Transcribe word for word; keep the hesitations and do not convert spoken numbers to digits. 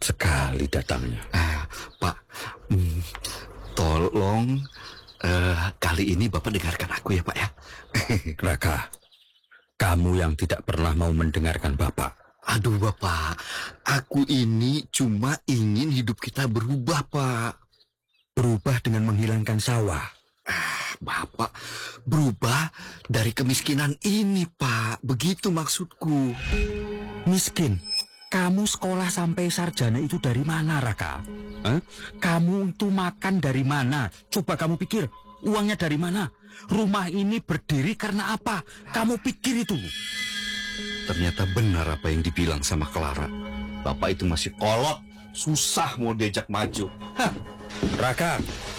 sekali datangnya. Ah, Pak, hmm, tolong uh, kali ini Bapak dengarkan aku ya Pak ya. Raka, kamu yang tidak pernah mau mendengarkan Bapak. Aduh Bapak, aku ini cuma ingin hidup kita berubah Pak. Berubah dengan menghilangkan sawah. Ah, Bapak, berubah dari kemiskinan ini Pak. Begitu maksudku. Miskin? Kamu sekolah sampai sarjana itu dari mana, Raka? Hah? Kamu itu makan dari mana? Coba kamu pikir, uangnya dari mana? Rumah ini berdiri karena apa? Kamu pikir itu. Ternyata benar apa yang dibilang sama Clara. Bapak itu masih kolot, susah mau diajak maju. Hah. Raka,